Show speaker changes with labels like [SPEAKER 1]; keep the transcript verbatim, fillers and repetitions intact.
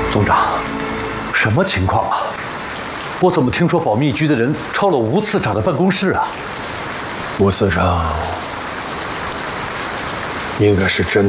[SPEAKER 1] 总长，什么情况啊？我怎么听说保密局的人抄了吴次长的办公室啊？
[SPEAKER 2] 吴次长应该是真